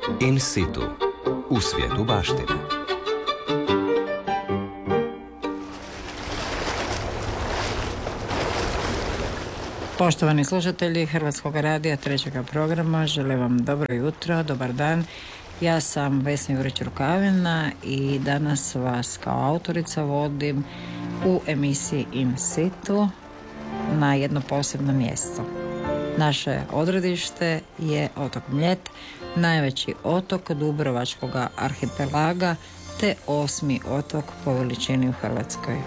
In situ, u svijetu baštine. Poštovani slušatelji Hrvatskog radija trećega programa, želim vam dobro jutro, dobar dan. Ja sam Vesna Jurić-Rukavina i danas vas kao autorica vodim u emisiji In situ na jedno posebno mjesto. Naše odredište je otok Mljet, najveći otok Dubrovačkog arhipelaga te 8. otok po veličini u Hrvatskoj.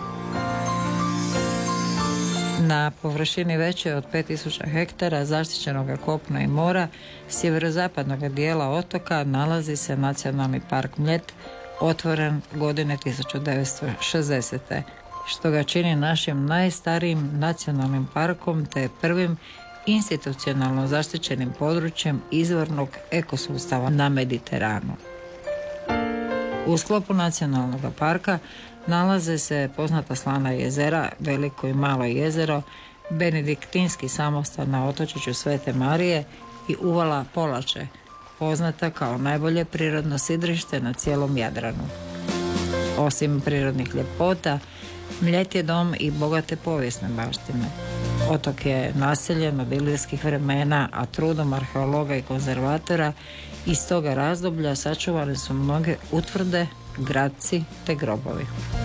Na površini veće od 5000 hektara zaštićenog kopna i mora sjeverozapadnog dijela otoka nalazi se Nacionalni park Mljet, otvoren godine 1960. što ga čini našim najstarijim nacionalnim parkom te prvim institucionalno zaštićenim područjem izvornog ekosustava na Mediteranu. U sklopu nacionalnog parka nalaze se poznata slana jezera, Veliko i Malo jezero, Benediktinski samostan na otočiću Svete Marije i uvala Polače, poznata kao najbolje prirodno sidrište na cijelom Jadranu. Osim prirodnih ljepota, Mljet je dom i bogate povijesne baštine. Otok je naseljen od ilirskih vremena, a trudom arheologa i konzervatora iz toga razdoblja sačuvane su mnoge utvrde, gradci te grobovi.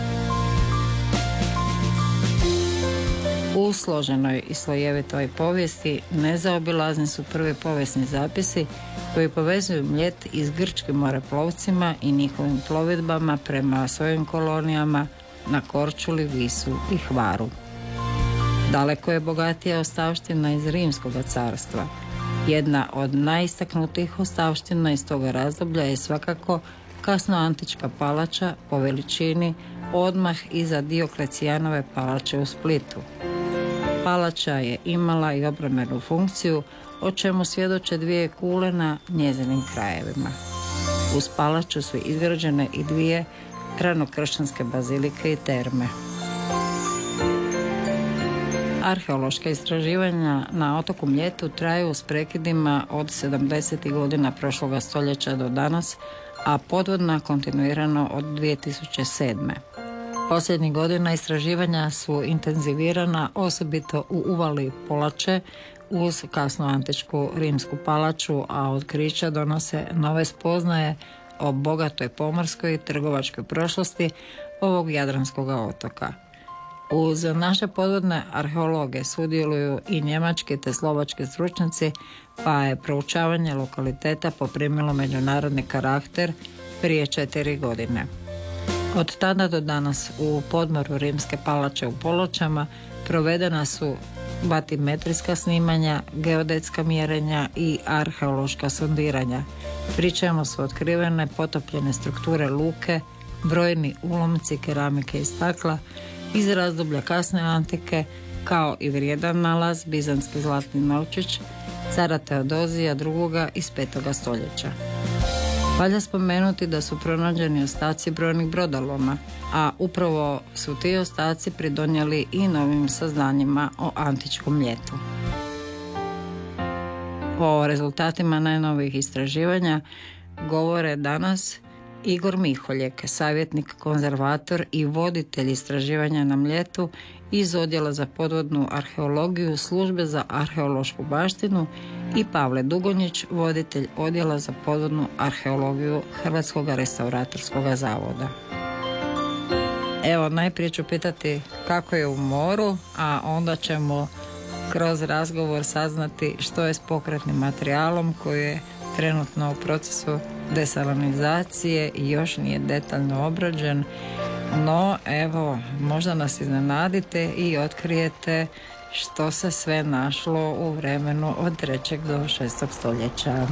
U složenoj i slojevitoj povijesti nezaobilazni su prvi povijesni zapisi koji povezuju Mljet i s grčkim moreplovcima i njihovim plovidbama prema svojim kolonijama na Korčuli, Visu i Hvaru. Daleko je bogatija ostavština iz Rimskog carstva. Jedna od najistaknutijih ostavština iz toga razdoblja je svakako kasnoantička palača po veličini odmah iza Dioklecijanove palače u Splitu. Palača je imala i obrambenu funkciju, o čemu svjedoče dvije kule na njezinim krajevima. Uz palaču su izgrađene i dvije ranokršćanske bazilike i terme. Arheološka istraživanja na otoku Mljetu traju s prekidima od 70. godina prošloga stoljeća do danas, a podvodna kontinuirano od 2007. Posljednjih godina istraživanja su intenzivirana osobito u uvali Polače uz kasnoantičku rimsku palaču, a otkrića donose nove spoznaje o bogatoj pomorskoj i trgovačkoj prošlosti ovog jadranskog otoka. Uz naše podvodne arheologe sudjeluju i njemački te slovački stručnjaci, pa je proučavanje lokaliteta poprimilo međunarodni karakter prije 4 godine. Od tada do danas u podmoru Rimske palače u Polačama provedena su batimetrijska snimanja, geodetska mjerenja i arheološka sondiranja, pri čemu su otkrivene potopljene strukture luke, brojni ulomci keramike i stakla iz razdoblja kasne antike, kao i vrijedan nalaz bizantski zlatni novčić cara Teodozija II. Iz 5. stoljeća. Valja spomenuti da su pronađeni ostaci brojnih brodoloma, a upravo su ti ostaci pridonijeli i novim saznanjima o antičkom Mljetu. O rezultatima najnovijih istraživanja govore danas Igor Miholjek, savjetnik, konzervator i voditelj istraživanja na Mljetu iz Odjela za podvodnu arheologiju Službe za arheološku baštinu, i Pavle Dugonjić, voditelj Odjela za podvodnu arheologiju Hrvatskog restauratorskog zavoda. Evo, najprije ću pitati kako je u moru, a onda ćemo kroz razgovor saznati što je s pokretnim materijalom koji je trenutno u procesu desalinizacije i još nije detaljno obrađen, no evo, možda nas iznenadite i otkrijete što se sve našlo u vremenu od 3. do 6. stoljeća.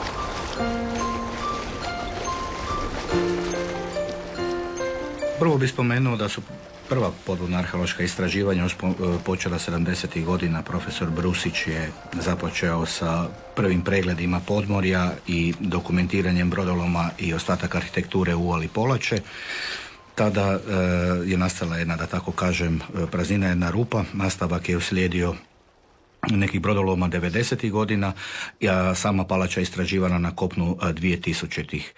Prvo bih spomenuo da su prva podvodna arheološka istraživanja još počela 70. godina. Profesor Brusić je započeo sa prvim pregledima podmorja i dokumentiranjem brodoloma i ostataka arhitekture u uvali Polače. Tada je nastala jedna, da tako kažem, praznina, jedna rupa. Nastavak je uslijedio nekih brodoloma 90. godina, a sama palača istraživana na kopnu 2000-ih.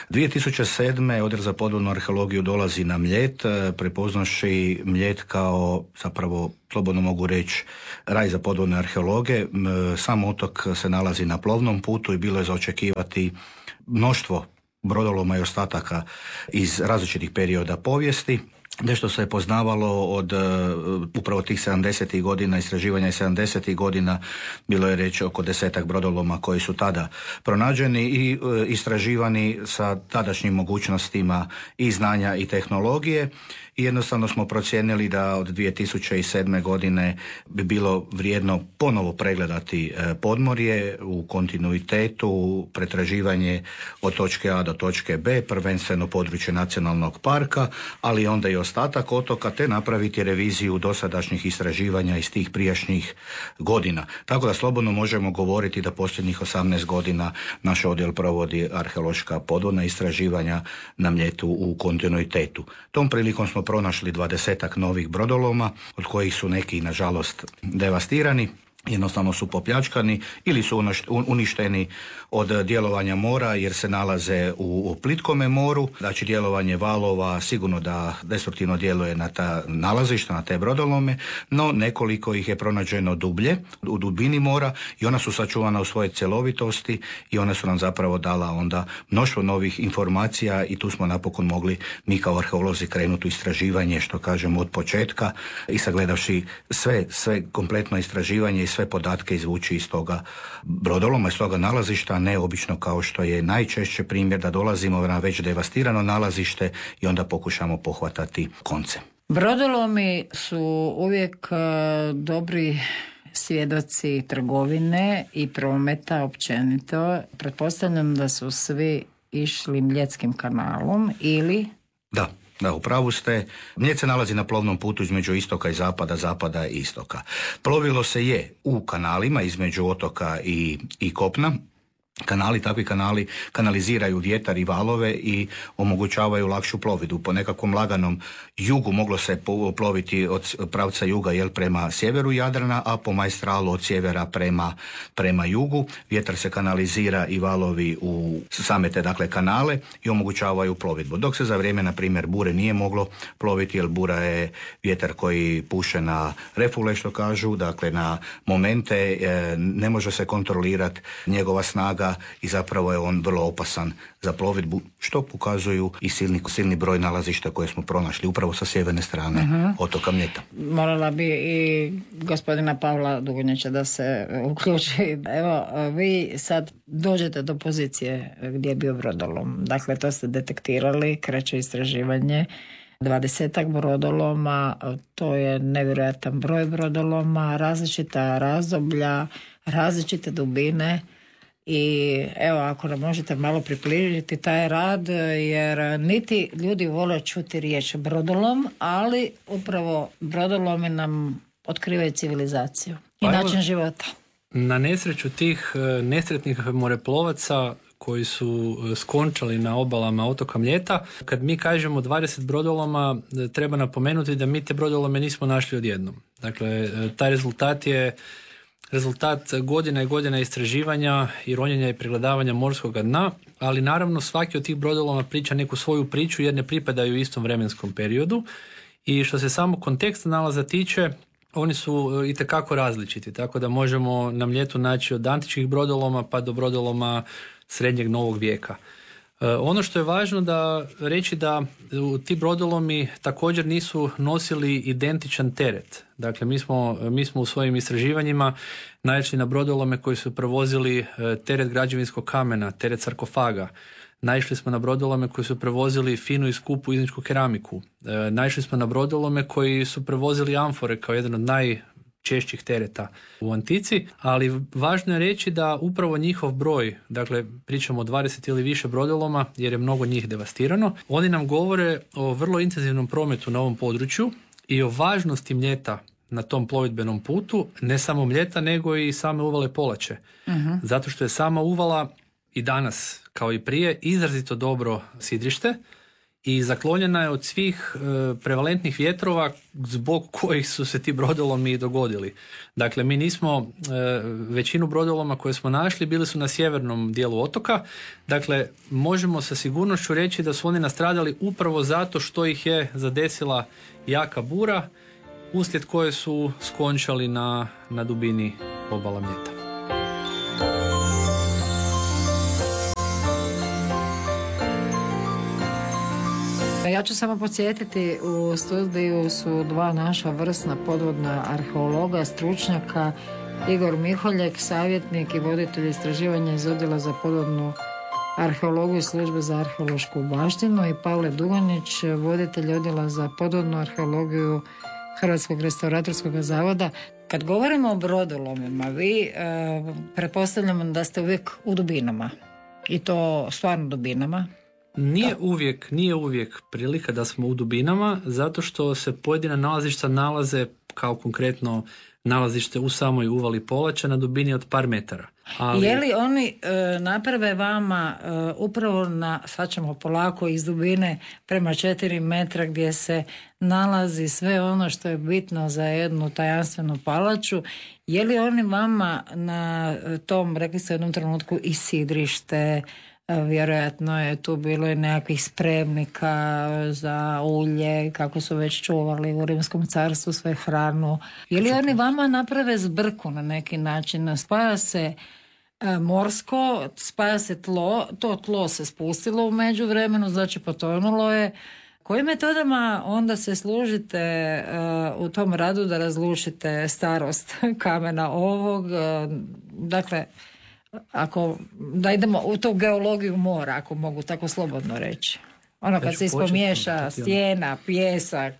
2007. Odjel za podvodnu arheologiju dolazi na Mljet, prepoznaši Mljet kao, zapravo slobodno mogu reći, raj za podvodne arheologe. Sam otok se nalazi na plovnom putu i bilo je za očekivati mnoštvo brodoloma i ostataka iz različitih perioda povijesti. Nešto se je poznavalo od upravo tih 70. godina, istraživanja 70. godina, bilo je reći oko 10 brodoloma koji su tada pronađeni i istraživani sa tadašnjim mogućnostima i znanja i tehnologije. I jednostavno smo procijenili da od 2007. godine bi bilo vrijedno ponovo pregledati podmorje u kontinuitetu, pretraživanje od točke A do točke B, prvenstveno područje nacionalnog parka, ali onda i ostatak otoka, te napraviti reviziju dosadašnjih istraživanja iz tih prijašnjih godina. Tako da slobodno možemo govoriti da posljednjih 18 godina naš odjel provodi arheološka podvodna istraživanja na Mljetu u kontinuitetu. Tom prilikom smo pronašli 20 novih brodoloma, od kojih su neki, nažalost, devastirani, jednostavno su popljačkani ili su uništeni od djelovanja mora jer se nalaze u plitkome moru. Znači djelovanje valova sigurno da destruktivno djeluje na ta nalazišta, na te brodolome, no nekoliko ih je pronađeno dublje, u dubini mora, i ona su sačuvana u svojoj cjelovitosti i ona su nam zapravo dala onda mnoštvo novih informacija i tu smo napokon mogli mi kao arheolozi krenuti u istraživanje, što kažemo, od početka i sagledavši sve kompletno istraživanje i sve podatke izvući iz toga brodoloma, iz toga nalazišta, ne obično kao što je najčešće primjer da dolazimo na već devastirano nalazište i onda pokušamo pohvatati konce. Brodolomi su uvijek dobri svjedoci trgovine i prometa općenito. Pretpostavljam da su svi išli Mljetskim kanalom ili... Da, u pravu ste. Mljet se nalazi na plovnom putu između istoka i zapada, zapada i istoka. Plovilo se je u kanalima između otoka i kopna. Takvi kanali kanaliziraju vjetar i valove i omogućavaju lakšu plovidbu. Po nekakvom laganom jugu moglo se ploviti od pravca juga prema sjeveru Jadrana, a po majstralu od sjevera prema jugu. Vjetar se kanalizira i valovi u same te kanale i omogućavaju plovidbu. Dok se za vrijeme, na primjer, bure nije moglo ploviti, jer bura je vjetar koji puše na refule, što kažu, dakle na momente, ne može se kontrolirati njegova snaga i zapravo je on vrlo opasan za plovidbu, što pokazuju i silni broj nalazišta koje smo pronašli upravo sa sjeverne strane otoka Mljeta. Morala bi i gospodina Pavla Dugonjića da se uključi. Evo, vi sad dođete do pozicije gdje je bio brodolom. Dakle, to ste detektirali, kreće istraživanje. 20 brodoloma, to je nevjerojatan broj brodoloma, različita razdoblja, različite dubine. I evo, ako nam možete malo približiti taj rad, jer niti ljudi vole čuti riječ brodolom, ali upravo brodolomi nam otkrivaju civilizaciju i način života. Na nesreću tih nesretnih moreplovaca koji su skončali na obalama otoka Mljeta, kad mi kažemo 20 brodoloma, treba napomenuti da mi te brodolome nismo našli odjednom. Dakle, taj rezultat je rezultat godina i godina istraživanja i ronjenja i pregledavanja morskog dna, ali naravno svaki od tih brodoloma priča neku svoju priču jer ne pripadaju istom vremenskom periodu i što se samo konteksta nalaza tiče, oni su itekako različiti, tako da možemo na Mljetu naći od antičkih brodoloma pa do brodoloma srednjeg novog vijeka. Ono što je važno da reći da ti brodolomi također nisu nosili identičan teret. Dakle, mi smo u svojim istraživanjima naišli na brodolome koji su prevozili teret građevinskog kamena, teret sarkofaga. Naišli smo na brodolome koji su prevozili finu i skupu izničku keramiku. Naišli smo na brodolome koji su prevozili amfore kao jedan od najčešćih tereta u antici, ali važno je reći da upravo njihov broj, dakle pričamo o 20 ili više brodoloma jer je mnogo njih devastirano, oni nam govore o vrlo intenzivnom prometu na ovom području i o važnosti Mljeta na tom plovidbenom putu, ne samo Mljeta nego i same uvale Polače. Uh-huh. Zato što je sama uvala i danas kao i prije izrazito dobro sidrište i zaklonjena je od svih prevalentnih vjetrova zbog kojih su se ti brodolomi i dogodili. Dakle, mi nismo, većinu brodoloma koje smo našli bili su na sjevernom dijelu otoka. Dakle, možemo sa sigurnošću reći da su oni nastradali upravo zato što ih je zadesila jaka bura, uslijed koje su skončali na dubini obala Mljeta. Ja ću samo podsjetiti, u studiju su dva naša vrsna podvodna arheologa, stručnjaka, Igor Miholjek, savjetnik i voditelj istraživanja iz Odjela za podvodnu arheologiju Službe za arheološku baštinu, i Pavle Duganić, voditelj Odjela za podvodnu arheologiju Hrvatskog restauratorskog zavoda. Kad govorimo o brodolomima, vi pretpostavljamo da ste uvijek u dubinama, i to stvarno dubinama. Nije uvijek prilika da smo u dubinama, zato što se pojedina nalazišta nalaze, kao konkretno nalazište u samoj uvali Polača, na dubini od par metara. Ali... Je li oni naprave vama upravo sad ćemo polako iz dubine prema 4 metra gdje se nalazi sve ono što je bitno za jednu tajanstvenu palaču, je li oni vama na tom, rekli ste u jednom trenutku, i sidrište, vjerojatno je tu bilo i nekakvih spremnika za ulje, kako su već čuvali u Rimskom carstvu sve hranu. Je li oni vama naprave zbrku na neki način? Spaja se morsko, spaja se tlo, to tlo se spustilo u međuvremenu, znači potonulo je. Kojim metodama onda se služite u tom radu da razlučite starost kamena ovog? Dakle, da idemo u tu geologiju mora, ako mogu tako slobodno reći. Ono kad se ispomiješa stijena, pijesak,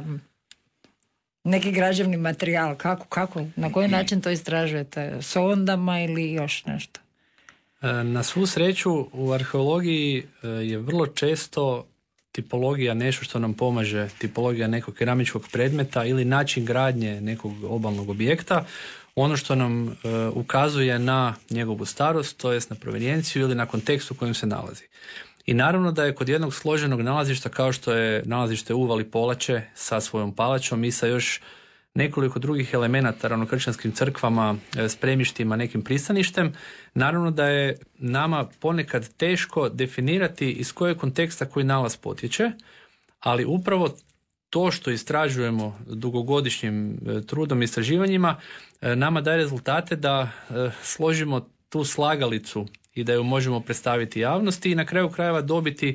neki građevni materijal, kako, na koji način to istražujete? Sondama ili još nešto? Na svu sreću u arheologiji je vrlo često tipologija nešto što nam pomaže, tipologija nekog keramičkog predmeta ili način gradnje nekog obalnog objekta, ono što nam ukazuje na njegovu starost, to jest na provenijenciju ili na kontekst u kojem se nalazi. I naravno da je kod jednog složenog nalazišta, kao što je nalazište uvali Polače sa svojom palačom i sa još nekoliko drugih elemenata, ravnokršćanskim crkvama, spremištima, nekim pristaništem, naravno da je nama ponekad teško definirati iz kojeg konteksta koji nalaz potječe, ali upravo to što istražujemo dugogodišnjim trudom i istraživanjima nama daje rezultate da složimo tu slagalicu i da ju možemo predstaviti javnosti i na kraju krajeva dobiti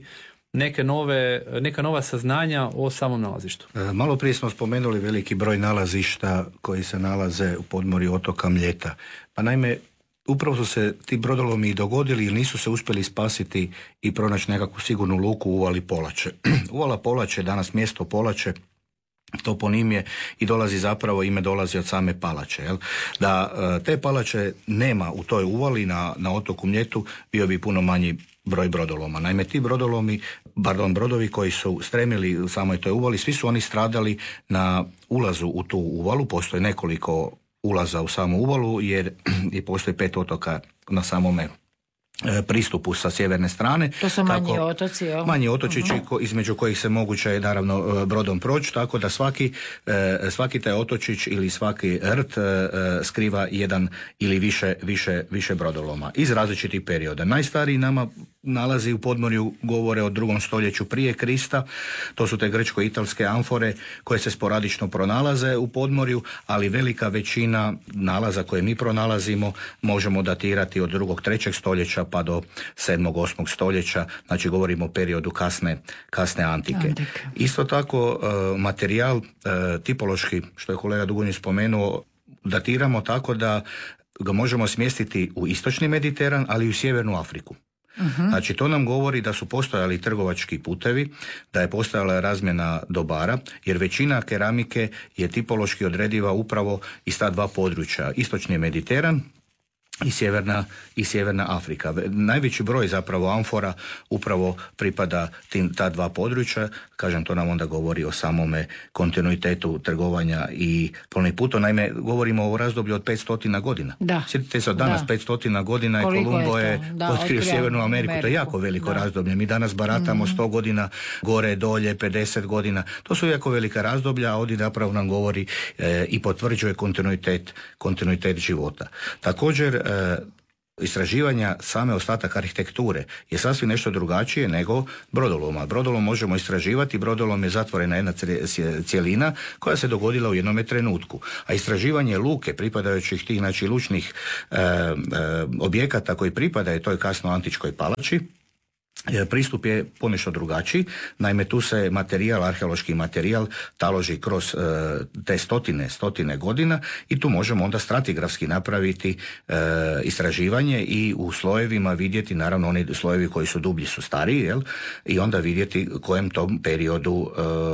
neka nova saznanja o samom nalazištu. Malo prije smo spomenuli veliki broj nalazišta koji se nalaze u podmorju otoka Mljeta. Pa naime, upravo su se ti brodolomi dogodili ili nisu se uspjeli spasiti i pronaći nekakvu sigurnu luku u uvali Polače. Uvala Polače, danas mjesto Polače, toponim je i ime dolazi od same palače. Jel? Da te palače nema u toj uvali na otoku Mljetu, bio bi puno manji broj brodoloma. Naime, ti brodovi koji su stremili u samoj toj uvali, svi su oni stradali na ulazu u tu uvalu. Postoje nekoliko ulaza u samu uvalu jer postoji 5 otoka na samome pristupu sa sjeverne strane. To su manji otoci, jo? Manji otočići između kojih se moguće je naravno brodom proći, tako da svaki taj otočić ili svaki rt skriva jedan ili više brodoloma iz različitih perioda. Najstariji nama nalazi u podmorju govore o 2. stoljeću prije Krista. To su te grčko-italske amfore koje se sporadično pronalaze u podmorju, ali velika većina nalaza koje mi pronalazimo možemo datirati od 2. 3. stoljeća pa do 7. 8. stoljeća, znači govorimo o periodu kasne antike. Isto tako materijal tipološki, što je kolega Dugonjić spomenuo, datiramo tako da ga možemo smjestiti u istočni Mediteran, ali i u sjevernu Afriku. Uh-huh. Znači to nam govori da su postojali trgovački putevi, da je postojala razmjena dobara, jer većina keramike je tipološki odrediva upravo iz ta dva područja. Istočni Mediteran i sjeverna Afrika. Najveći broj zapravo amfora upravo pripada ta dva područja. Kažem, to nam onda govori o samome kontinuitetu trgovanja i plovnih putova. Naime, govorimo o razdoblju od 500 godina. Sjetite se, od danas 500 godina je Kolumbo otkrio Sjevernu Ameriku. To je jako veliko razdoblje. Mi danas baratamo 100 godina gore, dolje, 50 godina. To su jako velika razdoblja, a ovdje zapravo nam govori i potvrđuje kontinuitet života. Također, istraživanja same ostatak arhitekture je sasvim nešto drugačije nego brodoloma. Brodolom možemo istraživati, brodolom je zatvorena jedna cjelina koja se dogodila u jednome trenutku. A istraživanje luke, pripadajućih tih, znači, lučnih objekata koji pripadaju toj kasno antičkoj palači, pristup je ponešto drugačiji. Naime, tu se arheološki materijal taloži kroz te stotine godina i tu možemo onda stratigrafski napraviti istraživanje i u slojevima vidjeti, naravno oni slojevi koji su dublji su stariji, i onda vidjeti kojem tom periodu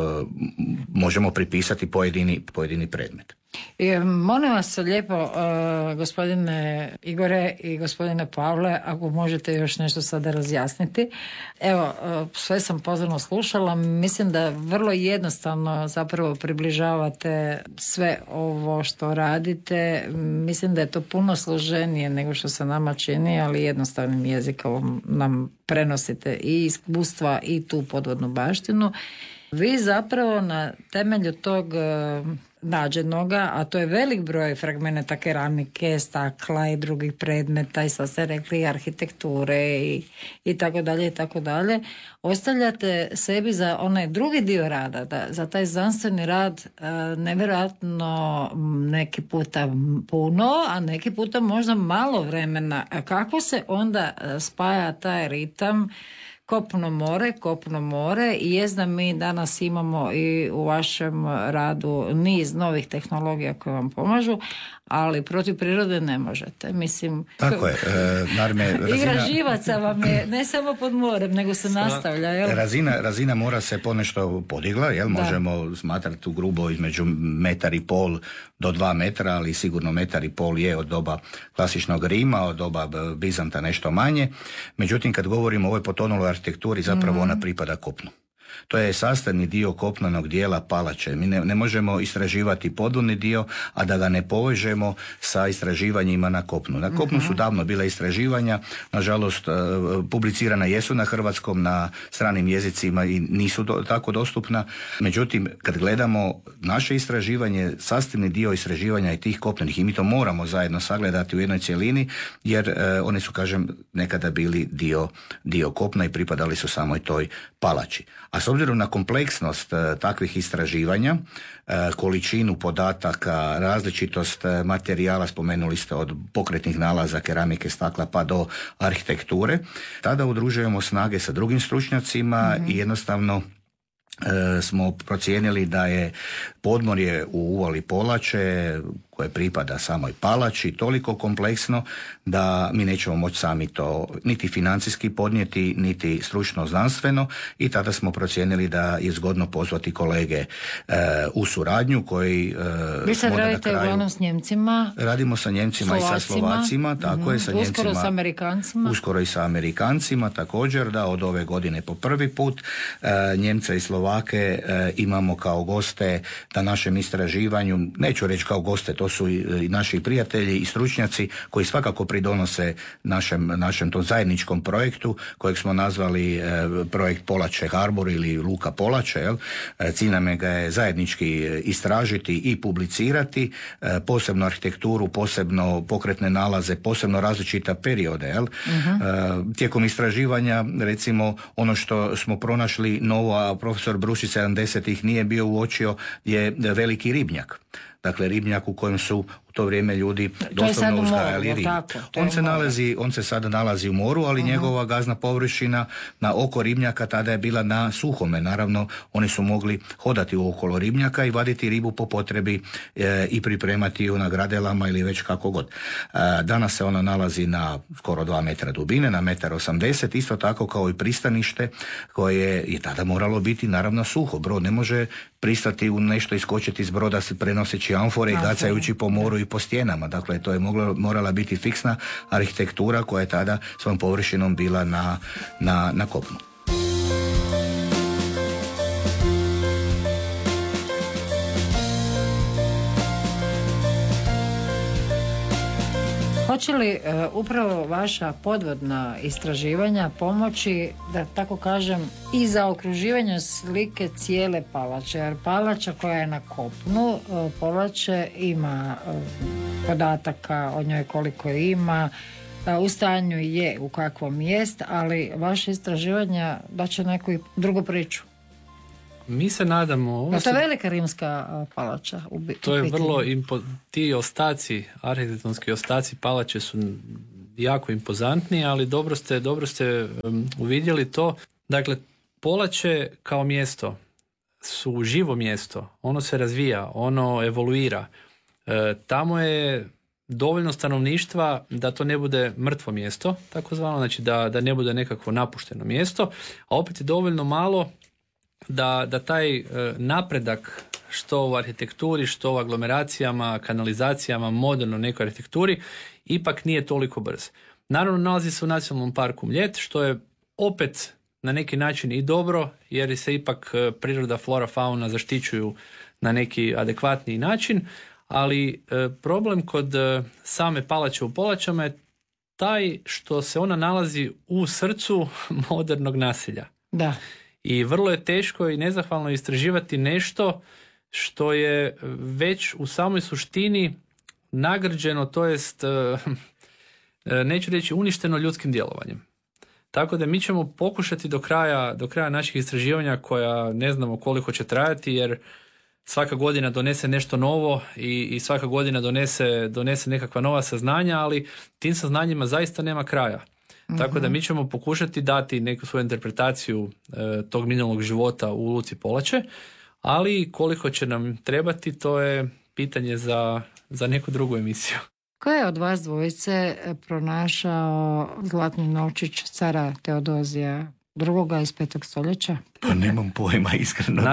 možemo pripisati pojedini predmet. Molim vas lijepo, gospodine Igore i gospodine Pavle, ako možete još nešto sada razjasniti. Evo, sve sam pozorno slušala, mislim da vrlo jednostavno zapravo približavate sve ovo što radite. Mislim da je to puno složenije nego što se nama čini, ali jednostavnim jezikom nam prenosite i iskustva i tu podvodnu baštinu. Vi zapravo na temelju tog nađenoga, a to je velik broj fragmenata keramike, stakla i drugih predmeta i sad ste rekli arhitekture i tako dalje, ostavljate sebi za onaj drugi dio rada, za taj znanstveni rad nevjerojatno neki puta puno, a neki puta možda malo vremena. A kako se onda spaja taj ritam kopno more i jest da mi danas imamo i u vašem radu niz novih tehnologija koje vam pomažu, ali protiv prirode ne možete. Mislim, tako je. Igra živaca vam je ne samo pod morem, nego se nastavlja. Jel? Razina mora se ponešto podigla, možemo smatrati tu grubo između 1,5 m do 2 metra, ali sigurno 1,5 m je od doba klasičnog Rima, od doba Bizanta nešto manje. Međutim, kad govorimo o ovoj potonuloj arhitekturi, zapravo ona pripada kopnu. To je sastavni dio kopnenog dijela palače. Mi ne možemo istraživati podvodni dio, a da ga ne povežemo sa istraživanjima na kopnu. Na kopnu su davno bila istraživanja, nažalost publicirana jesu na hrvatskom, na stranim jezicima i nisu tako dostupna. Međutim, kad gledamo naše istraživanje, sastavni dio istraživanja i tih kopnenih, i mi to moramo zajedno sagledati u jednoj cjelini, jer oni su, kažem, nekada bili dio kopna i pripadali su samoj toj palači. A s obzirom na kompleksnost takvih istraživanja, količinu podataka, različitost materijala, spomenuli ste od pokretnih nalaza, keramike, stakla pa do arhitekture, tada udružujemo snage sa drugim stručnjacima i jednostavno smo procijenili da je podmorje u uvali Polače, koje pripada samoj palači, toliko kompleksno da mi nećemo moći sami to niti financijski podnijeti, niti stručno znanstveno, i tada smo procijenili da je zgodno pozvati kolege u suradnju koji vi sad radite uglavnom s Njemcima? Radimo sa Njemcima i sa Slovacima, tako je, sa Njemcima. Uskoro sa Amerikancima? Uskoro i sa Amerikancima, također, da, od ove godine po prvi put. Njemce i Slovake imamo kao goste na našem istraživanju, neću reći kao goste, to su i naši prijatelji i stručnjaci koji svakako pridonose našem tom zajedničkom projektu kojeg smo nazvali projekt Polače Harbor ili Luka Polače. Cilj nam ga je zajednički istražiti i publicirati, posebno arhitekturu, posebno pokretne nalaze, posebno različita periode. Tijekom istraživanja, recimo, ono što smo pronašli novo, a profesor Brusić 70-ih nije bio uočio, je veliki ribnjak. Dakle, ribnjak u kojem su u to vrijeme ljudi doslovno uzgajali ribu. On se sada nalazi u moru, ali njegova gazna površina na oko ribnjaka tada je bila na suhome. Naravno, oni su mogli hodati okolo ribnjaka i vaditi ribu po potrebi i pripremati ju na gradelama ili već kako god. Danas se ona nalazi na skoro 2 metra dubine, na 1,80 m, isto tako kao i pristanište koje je tada moralo biti naravno suho. Brod ne može pristati u nešto, iskočiti iz broda se prenoseći amfore i gacajući po moru i po stijenama. Dakle, to je morala biti fiksna arhitektura koja je tada svom površinom bila na kopnu. Hoće li upravo vaša podvodna istraživanja pomoći, da tako kažem, i za okruživanje slike cijele palače? Jer palača koja je na kopnu, palače ima podataka o njoj koliko ima, u stanju je u kakvom jest, ali vaše istraživanja daće neku drugu priču. Mi se nadamo... To je velika rimska palača. To je vrlo... Ti ostaci, arhitektonski ostaci palače su jako impozantni, ali dobro ste uvidjeli to. Dakle, palače kao mjesto su živo mjesto. Ono se razvija, ono evoluira. Tamo je dovoljno stanovništva da to ne bude mrtvo mjesto, takozvano, znači da ne bude nekakvo napušteno mjesto, a opet je dovoljno malo da taj napredak što u arhitekturi, što u aglomeracijama, kanalizacijama, modernoj nekoj arhitekturi, ipak nije toliko brz. Naravno, nalazi se u Nacionalnom parku Mljet, što je opet na neki način i dobro, jer se ipak priroda, flora, fauna zaštićuju na neki adekvatniji način, ali problem kod same palače u Polačama je taj što se ona nalazi u srcu modernog naselja. Da. I vrlo je teško i nezahvalno istraživati nešto što je već u samoj suštini nagrđeno, to jest, neću reći uništeno ljudskim djelovanjem. Tako da mi ćemo pokušati do kraja naših istraživanja, koja ne znamo koliko će trajati, jer svaka godina donese nešto novo i svaka godina donese nekakva nova saznanja, ali tim saznanjima zaista nema kraja. Tako da mi ćemo pokušati dati neku svoju interpretaciju tog minulog života u luci Polače, ali koliko će nam trebati, to je pitanje za neku drugu emisiju. Ko je od vas dvojice pronašao zlatni novčić cara Teodozija II. Iz 5. stoljeća? Pa nemam pojma, iskreno.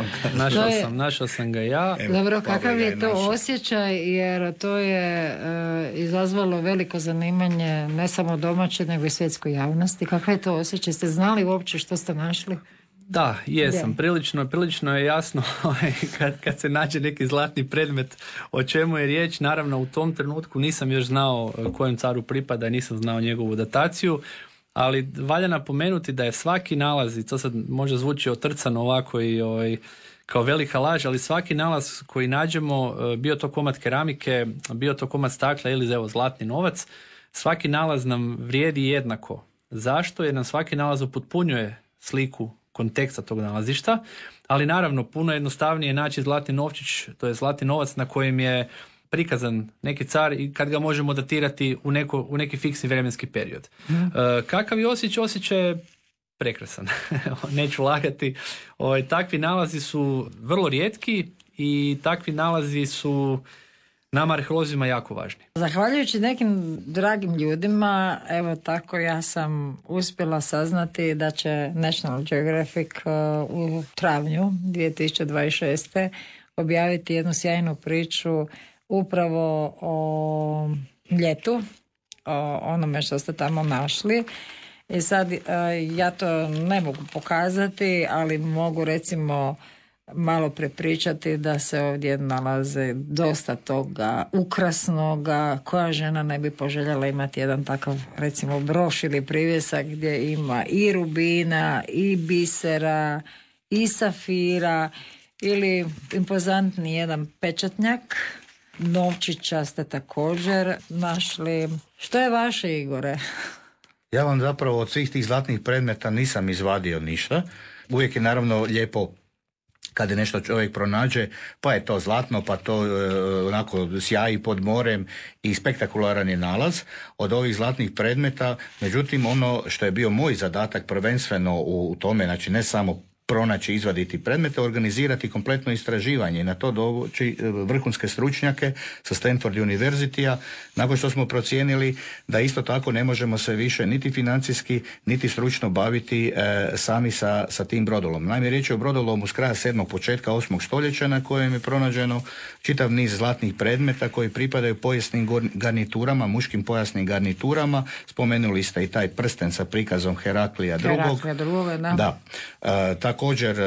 Našao sam ga ja. Dobro, kakav je to osjećaj, jer to je izazvalo veliko zanimanje ne samo domaće, nego i svjetskoj javnosti. Kakav je to osjećaj? Ste znali uopće što ste našli? Da, jesam. Prilično je jasno kad se nađe neki zlatni predmet o čemu je riječ. Naravno, u tom trenutku nisam još znao kojem caru pripada, nisam znao njegovu dataciju, ali valja napomenuti da je svaki nalaz, i to sad može zvuči otrcano ovako i kao velika laž, ali svaki nalaz koji nađemo, bio to komad keramike, bio to komad stakla ili evo zlatni novac, svaki nalaz nam vrijedi jednako. Zašto? Jer nam svaki nalaz upotpunjuje sliku konteksta tog nalazišta, ali naravno puno jednostavnije naći zlatni novčić, to je zlatni novac na kojem je prikazan neki car i kad ga možemo datirati u neki fiksni vremenski period. Kakav je osjećaj je prekrasan. Neću lagati. Takvi nalazi su vrlo rijetki i takvi nalazi su nama arheolozima jako važni. Zahvaljujući nekim dragim ljudima, evo tako ja sam uspjela saznati da će National Geographic u travnju 2026. objaviti jednu sjajnu priču upravo o Mljetu, o onome što ste tamo našli. I sad ja to ne mogu pokazati, ali mogu recimo malo prepričati da se ovdje nalaze dosta toga ukrasnoga. Koja žena ne bi poželjela imati jedan takav recimo broš ili privjesak gdje ima i rubina, i bisera, i safira, ili impozantni jedan pečatnjak. Novčića ste također našli. Što je vaše, Igore? Ja vam zapravo od svih tih zlatnih predmeta nisam izvadio ništa. Uvijek je naravno lijepo kada nešto čovjek pronađe, pa je to zlatno, pa to onako sjaji pod morem i spektakularan je nalaz od ovih zlatnih predmeta. Međutim, ono što je bio moj zadatak prvenstveno u tome, znači ne samo pronaći, izvaditi predmete, organizirati kompletno istraživanje i na to doći vrhunske stručnjake sa Stanford Universitya, nakon što smo procijenili da isto tako ne možemo se više niti financijski, niti stručno baviti sami sa tim brodolom. Naime, riječ je o brodolomu s kraja 7. početka 8. stoljeća na kojem je pronađeno čitav niz zlatnih predmeta koji pripadaju povijesnim garniturama, muškim pojasnim garniturama. Spomenuli ste i taj prsten sa prikazom Heraklija II. Da. Također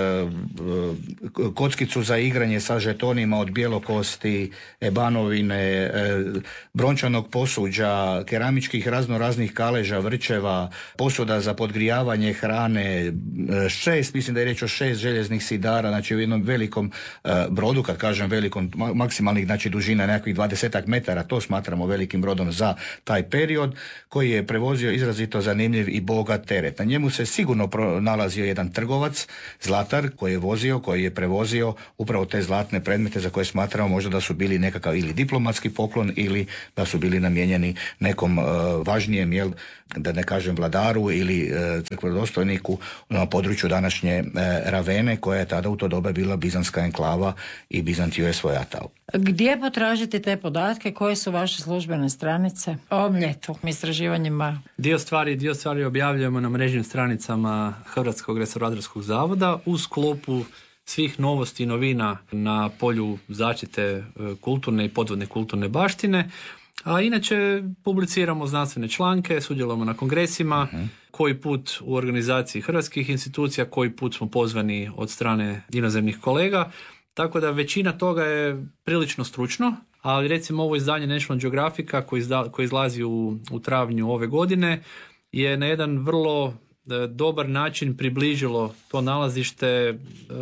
kockicu za igranje sa žetonima od bjelokosti, ebanovine, brončanog posuđa, keramičkih raznoraznih kaleža, vrčeva, posuda za podgrijavanje hrane, 6, mislim da je riječ o 6 željeznih sidara, znači u jednom velikom brodu, kad kažem velikom, maksimalnih znači dužina nekakvih 20 metara, to smatramo velikim brodom za taj period, koji je prevozio izrazito zanimljiv i bogat teret. Na njemu se sigurno nalazio jedan trgovac, zlatar, koji je prevozio upravo te zlatne predmete za koje smatramo možda da su bili nekakav ili diplomatski poklon ili da su bili namijenjeni nekom važnijem, da ne kažem vladaru ili crkvodostojniku na području današnje Ravene, koja je tada u to doba bila bizantska enklava i Bizantiju je svojatao. Gdje potražiti te podatke? Koje su vaše službene stranice o Mljetu, istraživanjima? Dio stvari objavljujemo na mrežnim stranicama Hrvatskog restauratorskog zavoda u sklopu svih novosti i novina na polju zaštite kulturne i podvodne kulturne baštine. A inače publiciramo znanstvene članke, sudjelujemo na kongresima, koji put u organizaciji hrvatskih institucija, koji put smo pozvani od strane inozemnih kolega. Tako da većina toga je prilično stručno, ali recimo ovo izdanje National Geographica koji izlazi u travnju ove godine je na jedan vrlo dobar način približilo to nalazište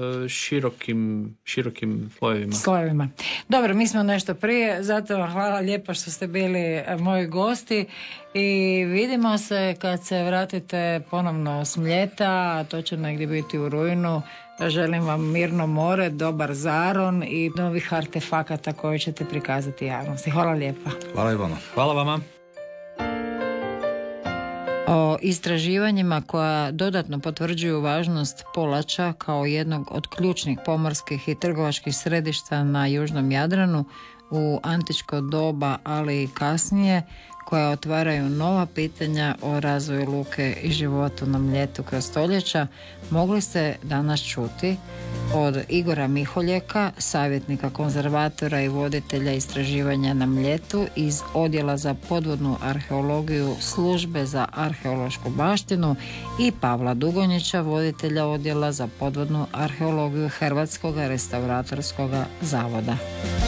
širokim slojevima. Dobro, mi smo nešto prije, zato hvala lijepo što ste bili moji gosti i vidimo se kad se vratite ponovno s Mljeta, a to će negdje biti u rujnu. Želim vam mirno more, dobar zaron i novih artefakata koje ćete prikazati javnosti. Hvala lijepa. Hvala i vama. Hvala vama. O istraživanjima koja dodatno potvrđuju važnost Polača kao jednog od ključnih pomorskih i trgovačkih središta na Južnom Jadranu u antičko doba, ali i kasnije, koja otvaraju nova pitanja o razvoju luke i životu na Mljetu kroz stoljeća, mogli ste danas čuti od Igora Miholjeka, savjetnika konzervatora i voditelja istraživanja na Mljetu iz Odjela za podvodnu arheologiju Službe za arheološku baštinu, i Pavla Dugonjića, voditelja Odjela za podvodnu arheologiju Hrvatskog restauratorskog zavoda.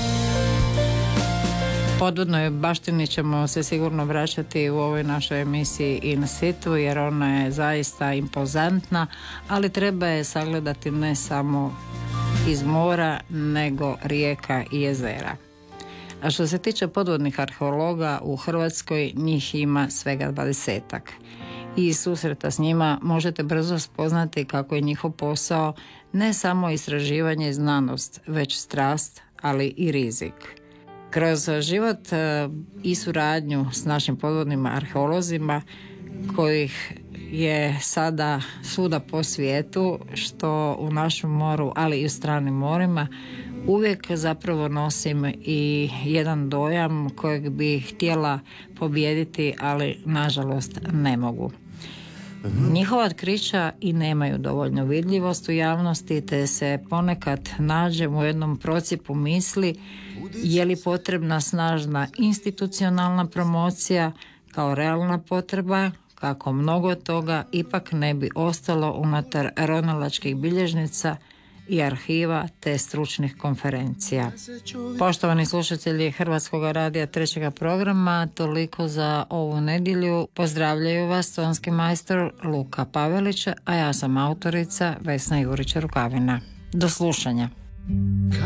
Podvodnoj baštini ćemo se sigurno vraćati u ovoj našoj emisiji In situ, jer ona je zaista impozantna, ali treba je sagledati ne samo iz mora, nego rijeka i jezera. A što se tiče podvodnih arheologa u Hrvatskoj, njih ima svega 20-ak. I iz susreta s njima možete brzo spoznati kako je njihov posao ne samo istraživanje i znanost, već strast, ali i rizik. Kroz život i suradnju s našim podvodnim arheolozima, kojih je sada svuda po svijetu, što u našem moru, ali i u stranim morima, uvijek zapravo nosim i jedan dojam kojeg bi htjela pobijediti, ali nažalost ne mogu. Njihova otkrića i nemaju dovoljnu vidljivost u javnosti, te se ponekad nađem u jednom procjepu misli je li potrebna snažna institucionalna promocija kao realna potreba, kako mnogo toga ipak ne bi ostalo unutar ronalačkih bilježnica i arhiva te stručnih konferencija. Poštovani slušatelji Hrvatskog radija 3. programa, toliko za ovu nedjelju. Pozdravljaju vas tonski majstor Luka Pavelić, a ja sam autorica Vesna Jurić Rukavina. Do slušanja.